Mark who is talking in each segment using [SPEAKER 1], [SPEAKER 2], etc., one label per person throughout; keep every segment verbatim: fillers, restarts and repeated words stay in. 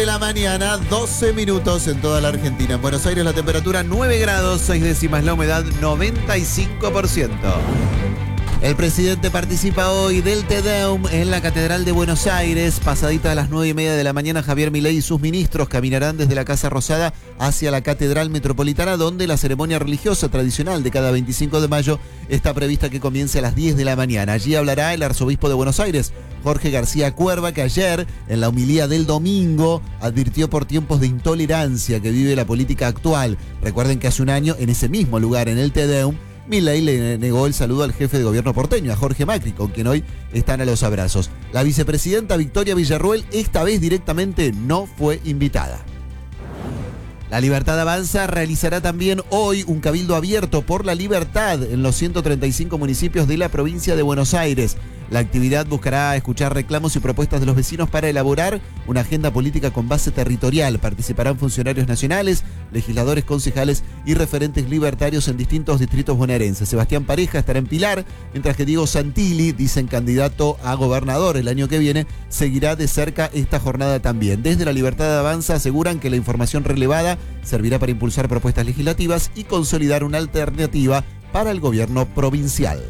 [SPEAKER 1] De la mañana, doce minutos en toda la Argentina. En Buenos Aires la temperatura nueve grados, seis décimas, la humedad noventa y cinco por ciento. El presidente participa hoy del Te Deum en la Catedral de Buenos Aires. Pasadita a las nueve y media de la mañana, Javier Milei y sus ministros caminarán desde la Casa Rosada hacia la Catedral Metropolitana, donde la ceremonia religiosa tradicional de cada veinticinco de mayo está prevista que comience a las diez de la mañana. Allí hablará el arzobispo de Buenos Aires, Jorge García Cuerva, que ayer, en la homilía del domingo, advirtió por tiempos de intolerancia que vive la política actual. Recuerden que hace un año, en ese mismo lugar, en el Te Deum, Milei le negó el saludo al jefe de gobierno porteño, a Jorge Macri, con quien hoy están a los abrazos. La vicepresidenta Victoria Villarruel esta vez directamente no fue invitada. La Libertad Avanza realizará también hoy un cabildo abierto por la libertad en los ciento treinta y cinco municipios de la provincia de Buenos Aires. La actividad buscará escuchar reclamos y propuestas de los vecinos para elaborar una agenda política con base territorial. Participarán funcionarios nacionales, legisladores, concejales y referentes libertarios en distintos distritos bonaerenses. Sebastián Pareja estará en Pilar, mientras que Diego Santilli, dicen candidato a gobernador el año que viene, seguirá de cerca esta jornada también. Desde la Libertad Avanza aseguran que la información relevada servirá para impulsar propuestas legislativas y consolidar una alternativa para el gobierno provincial.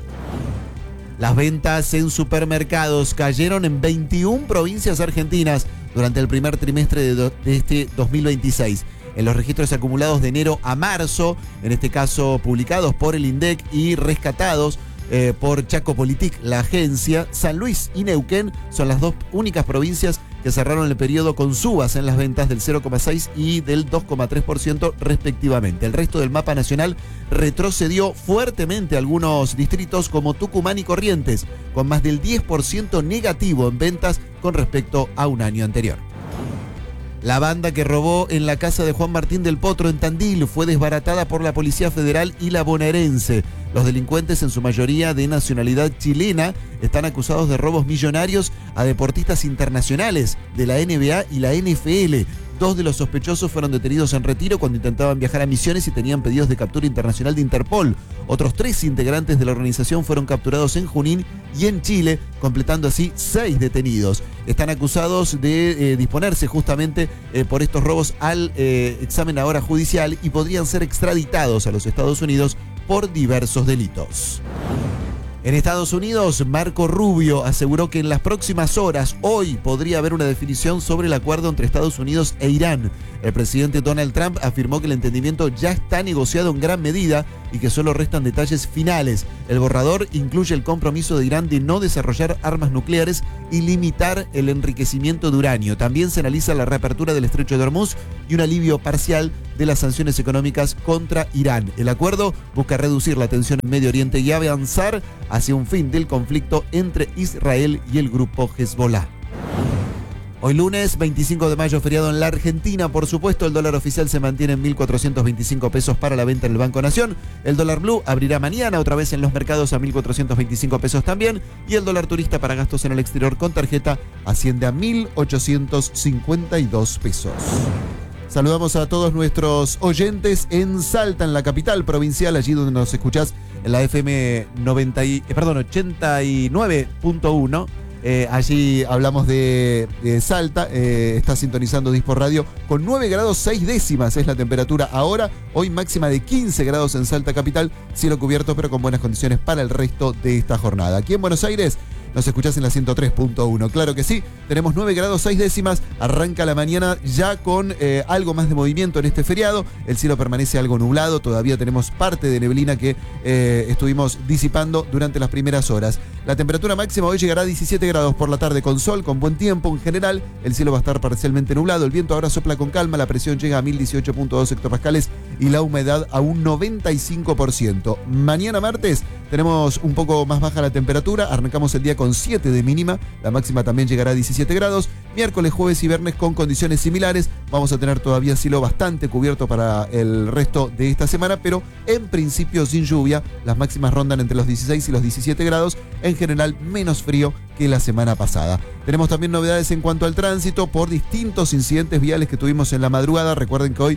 [SPEAKER 1] Las ventas en supermercados cayeron en veintiuna provincias argentinas durante el primer trimestre de, do, de este dos mil veintiséis. En los registros acumulados de enero a marzo, en este caso publicados por el INDEC y rescatados eh, por Chacopolitik, la agencia, San Luis y Neuquén son las dos únicas provincias que cerraron el periodo con subas en las ventas del cero coma seis y del dos coma tres por ciento respectivamente. El resto del mapa nacional retrocedió fuertemente algunos distritos como Tucumán y Corrientes, con más del diez por ciento negativo en ventas con respecto a un año anterior. La banda que robó en la casa de Juan Martín del Potro en Tandil fue desbaratada por la Policía Federal y la bonaerense. Los delincuentes, en su mayoría de nacionalidad chilena, están acusados de robos millonarios a deportistas internacionales de la N B A y la N F L. Dos de los sospechosos fueron detenidos en Retiro cuando intentaban viajar a Misiones y tenían pedidos de captura internacional de Interpol. Otros tres integrantes de la organización fueron capturados en Junín y en Chile, completando así seis detenidos. Están acusados de eh, disponerse justamente eh, por estos robos al eh, examen ahora judicial y podrían ser extraditados a los Estados Unidos por diversos delitos. En Estados Unidos, Marco Rubio aseguró que en las próximas horas, hoy, podría haber una definición sobre el acuerdo entre Estados Unidos e Irán. El presidente Donald Trump afirmó que el entendimiento ya está negociado en gran medida y que solo restan detalles finales. El borrador incluye el compromiso de Irán de no desarrollar armas nucleares y limitar el enriquecimiento de uranio. También se analiza la reapertura del estrecho de Hormuz y un alivio parcial de las sanciones económicas contra Irán. El acuerdo busca reducir la tensión en Medio Oriente y avanzar hacia un fin del conflicto entre Israel y el grupo Hezbollah. Hoy lunes, veinticinco de mayo, feriado en la Argentina. Por supuesto, el dólar oficial se mantiene en mil cuatrocientos veinticinco pesos para la venta en el Banco Nación. El dólar blue abrirá mañana otra vez en los mercados a mil cuatrocientos veinticinco pesos también. Y el dólar turista para gastos en el exterior con tarjeta asciende a mil ochocientos cincuenta y dos pesos. Saludamos a todos nuestros oyentes en Salta, en la capital provincial, allí donde nos escuchás en la F M noventa y, eh, perdón, ochenta y nueve punto uno. Eh, allí hablamos de, de Salta, eh, está sintonizando Dispo Radio con nueve grados seis décimas es la temperatura ahora, hoy máxima de quince grados en Salta capital, cielo cubierto pero con buenas condiciones para el resto de esta jornada. Aquí en Buenos Aires nos escuchás en la ciento tres punto uno, claro que sí, tenemos nueve grados seis décimas, arranca la mañana ya con eh, algo más de movimiento en este feriado, el cielo permanece algo nublado, todavía tenemos parte de neblina que eh, estuvimos disipando durante las primeras horas. La temperatura máxima hoy llegará a diecisiete grados por la tarde con sol, con buen tiempo en general, el cielo va a estar parcialmente nublado, el viento ahora sopla con calma, la presión llega a mil dieciocho punto dos hectopascales y la humedad a un noventa y cinco por ciento. Mañana martes tenemos un poco más baja la temperatura, arrancamos el día con siete de mínima, la máxima también llegará a diecisiete grados, miércoles, jueves y viernes con condiciones similares, vamos a tener todavía cielo bastante cubierto para el resto de esta semana, pero en principio sin lluvia, las máximas rondan entre los dieciséis y los diecisiete grados, en general menos frío que la semana pasada. Tenemos también novedades en cuanto al tránsito por distintos incidentes viales que tuvimos en la madrugada, recuerden que hoy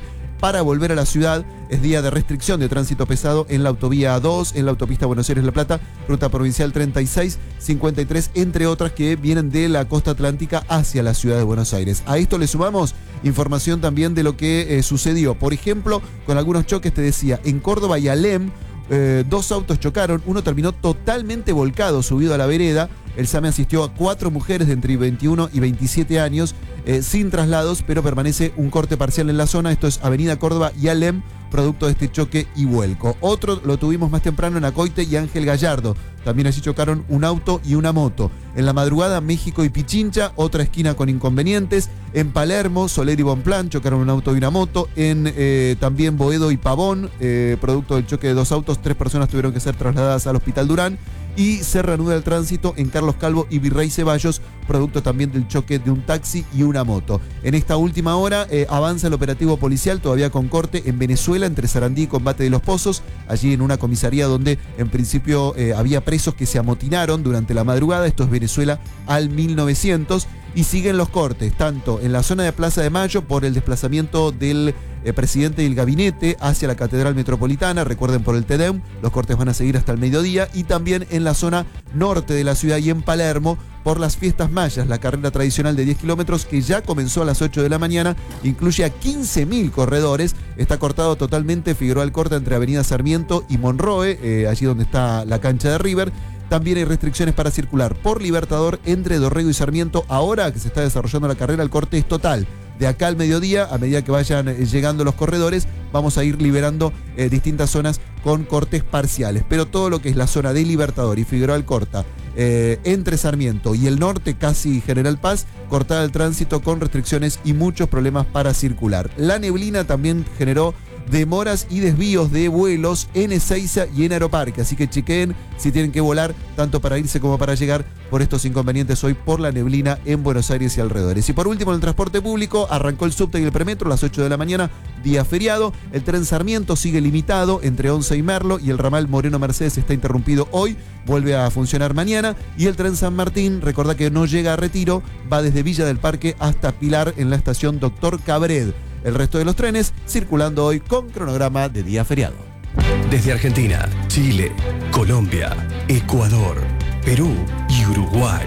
[SPEAKER 1] para volver a la ciudad. Es día de restricción de tránsito pesado en la autovía dos, en la autopista Buenos Aires-La Plata, ruta provincial treinta y seis cincuenta y tres, entre otras que vienen de la costa atlántica hacia la ciudad de Buenos Aires. A esto le sumamos información también de lo que eh, sucedió, por ejemplo, con algunos choques, te decía, en Córdoba y Alem. Eh, dos autos chocaron, uno terminó totalmente volcado, subido a la vereda. El SAME asistió a cuatro mujeres de entre veintiuno y veintisiete años eh, sin traslados, pero permanece un corte parcial en la zona. Esto es Avenida Córdoba y Alem, producto de este choque y vuelco. Otro lo tuvimos más temprano en Acoite y Ángel Gallardo. También allí chocaron un auto y una moto. En la madrugada, México y Pichincha, otra esquina con inconvenientes. En Palermo, Soler y Bonplan chocaron un auto y una moto. En eh, también Boedo y Pavón, eh, producto del choque de dos autos, tres personas tuvieron que ser trasladadas al Hospital Durán. Y se reanuda el tránsito en Carlos Calvo y Virrey Ceballos, producto también del choque de un taxi y una moto. En esta última hora eh, avanza el operativo policial, todavía con corte, en Venezuela, entre Sarandí y Combate de los Pozos, allí en una comisaría donde en principio eh, había presos que se amotinaron durante la madrugada. Esto es Venezuela al mil novecientos. Y siguen los cortes, tanto en la zona de Plaza de Mayo por el desplazamiento del eh, presidente del gabinete hacia la Catedral Metropolitana, recuerden por el TEDEUM, los cortes van a seguir hasta el mediodía, y también en la zona norte de la ciudad y en Palermo por las fiestas mayas, la carrera tradicional de diez kilómetros que ya comenzó a las ocho de la mañana, incluye a quince mil corredores, está cortado totalmente Figueroa Alcorta entre Avenida Sarmiento y Monroe, eh, allí donde está la cancha de River. También hay restricciones para circular por Libertador entre Dorrego y Sarmiento. Ahora que se está desarrollando la carrera, el corte es total. De acá al mediodía, a medida que vayan eh, llegando los corredores, vamos a ir liberando eh, distintas zonas con cortes parciales. Pero todo lo que es la zona de Libertador y Figueroa Alcorta, eh, entre Sarmiento y el norte, casi General Paz, cortada el tránsito con restricciones y muchos problemas para circular. La neblina también generó demoras y desvíos de vuelos en Ezeiza y en Aeroparque, así que chequeen si tienen que volar tanto para irse como para llegar por estos inconvenientes hoy por la neblina en Buenos Aires y alrededores. Y por último, en el transporte público arrancó el subte y el premetro a las ocho de la mañana, día feriado. El tren Sarmiento sigue limitado entre Once y Merlo, y el ramal Moreno Mercedes está interrumpido hoy, vuelve a funcionar mañana. Y el tren San Martín, recordá que no llega a Retiro, va desde Villa del Parque hasta Pilar en la estación Doctor Cabred. El resto de los trenes circulando hoy con cronograma de día feriado.
[SPEAKER 2] Desde Argentina, Chile, Colombia, Ecuador, Perú y Uruguay.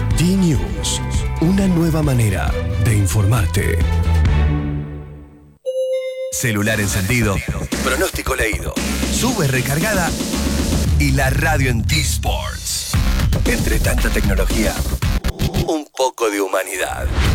[SPEAKER 2] D-News, una nueva manera de informarte. Celular encendido, pronóstico leído, sube recargada y la radio en T-Sports. Entre tanta tecnología, un poco de humanidad.